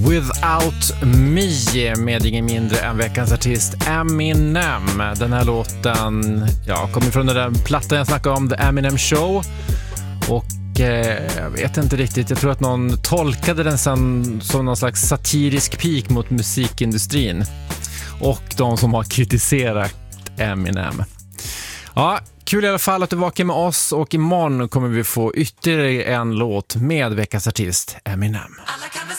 Without Me med ingen mindre än veckans artist Eminem. Den här låten kommer från den där plattan jag snackade om, The Eminem Show. Och jag vet inte riktigt, jag tror att någon tolkade den som någon slags satirisk pik mot musikindustrin och de som har kritiserat Eminem. Ja, kul i alla fall att du vakar med oss, och imorgon kommer vi få ytterligare en låt med veckans artist Eminem.